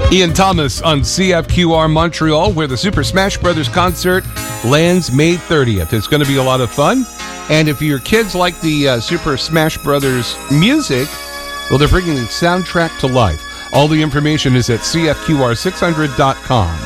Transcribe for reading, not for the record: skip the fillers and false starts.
Ian Thomas on CFQR Montreal, where the Super Smash Brothers concert lands May 30th. It's going to be a lot of fun. And if your kids like the Super Smash Brothers music, well, they're bringing the soundtrack to life. All the information is at CFQR600.com.